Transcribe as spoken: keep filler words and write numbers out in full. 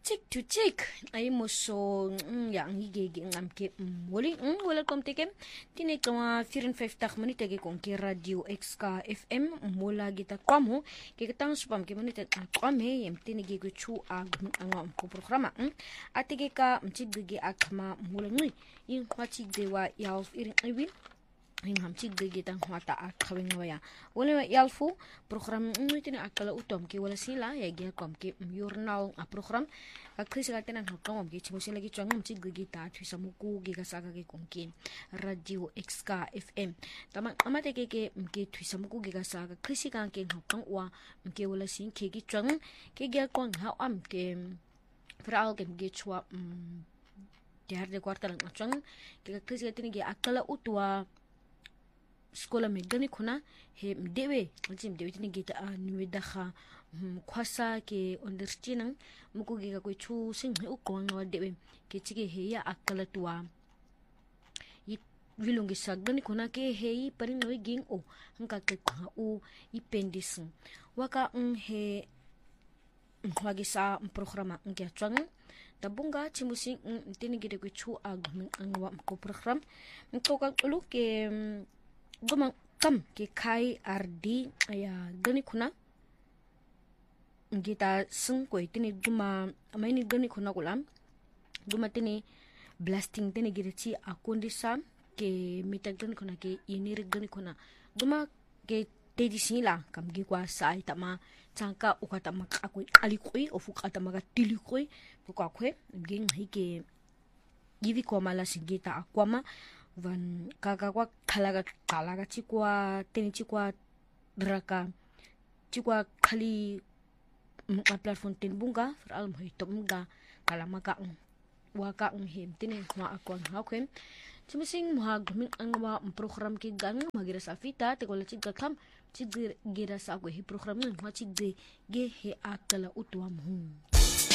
Chick to chick ay mo so yang higigi ngam ke wali wala kom teke tine kama five tak menit ke kon ke radio X K F M mula gita kwamo ke ketang spam ke menit kwame yem tine ge go chu ag ngam ko programa atike ka mchigigi akma mula ngi yin kwachi dewa yalf irin iwin yin hamchig de tang hwata ak khawing waya wala yalfu program ngitini akala utom ke wala sila ya ge kom ke journal a program akris ga tenan hakam ke chimo sila gi changam chig de ta thisa muku ge ga saga ge konkin radio X K F M tama amate ke ke ke thisa muku ge ga saga krisi ga ke hakam wa ke wala sin ke gi chang ke ge kon ha am ke fral ke ge chwa diar de kwarta lang chang ke krisi ga tini ge akala utwa sekolah megani kuna he mdewe mjim mdewe tini gita a niwedaha kwasa ke understand muku giga ko chu sing u ko ngawa dewe ke chige he ya akala tua i vilungi sagani kuna ke he i parin no ging o hanka ke ka u i pendis waka un he wagi sa programa ngia chang tabunga chimusi tini gita ko chu ag ngawa ko program nto ka ulu ke guma kam ke kai ardi ya gani kuna ngita sung ko tini guma amaini gani kuna kulam guma tini blasting tini giriti akondisa ke mita gani kuna ke inir gani kuna guma ke tedi sila kam gi kwa sai tama changka ukata mak akui alikui ofukata maga tilikui kwa kwe ging hike yivi ko mala sigita akwama van kaka kwa khalaga khalaga chikwa teni chikwa draka chikwa khali a platform ten bunga for al mai tomga kala maka waka ang hem tini ma akon hakwen chimising ma gumin angwa program ki gan magira safita te kola chig kam chig gira sa ko hi program ma chig ge he akala utwam hu